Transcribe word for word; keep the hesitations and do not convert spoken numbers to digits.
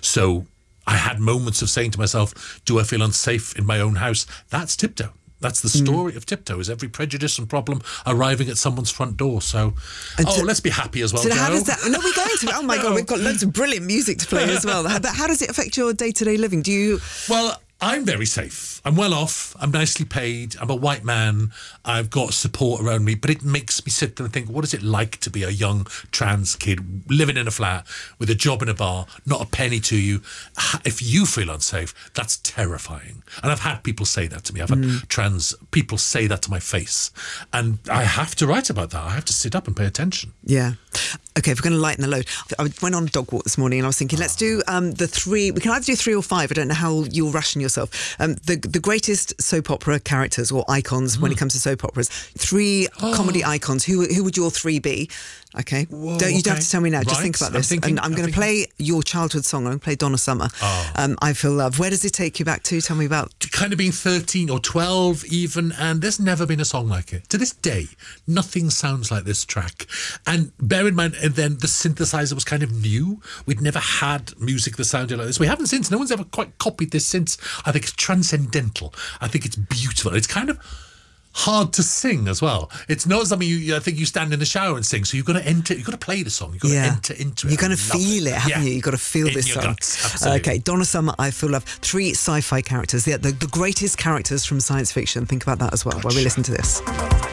So I had moments of saying to myself, do I feel unsafe in my own house? That's Tiptoe. That's the story mm. of Tiptoe, is every prejudice and problem arriving at someone's front door. So, and oh, to, let's be happy as well, so Joe. how does that, no, we're going to, oh my no. God, we've got loads of brilliant music to play as well. But how does it affect your day-to-day living? Do you... Well, I'm very safe. I'm well off. I'm nicely paid. I'm a white man. I've got support around me. But it makes me sit there and think, what is it like to be a young trans kid living in a flat with a job in a bar, not a penny to you? If you feel unsafe, that's terrifying. And I've had people say that to me. I've had mm. trans people say that to my face. And I have to write about that. I have to sit up and pay attention. Yeah. Okay, if we're going to lighten the load. I went on a dog walk this morning and I was thinking, let's do um, the three, we can either do three or five. I don't know how you'll ration yourself. Um, the the greatest soap opera characters or icons mm. when it comes to soap operas. Three oh. comedy icons. Who who would your three be? Okay. Whoa, don't, you okay. don't have to tell me now. Right. Just think about this. I'm thinking, and I'm, I'm going to thinking. play your childhood song. I'm going to play Donna Summer. Oh. Um, I Feel Love. Where does it take you back to? Tell me about... Kind of being thirteen or twelve even, and there's never been a song like it. To this day, nothing sounds like this track. And bear in mind, and then the synthesizer was kind of new. We'd never had music that sounded like this. We haven't since. No one's ever quite copied this since. I think it's transcendental. I think it's beautiful. It's kind of hard to sing as well. It's not something you, I think you stand in the shower and sing, so you've got to enter, you've got to play the song, you've got yeah. to enter into it. You're going to feel it, it haven't yeah. you? You've got to feel in this your song. Guts. Absolutely. Okay, Donna Summer, I Feel Love. Three sci-fi characters, the, the, the greatest characters from science fiction. Think about that as well gotcha. while we listen to this.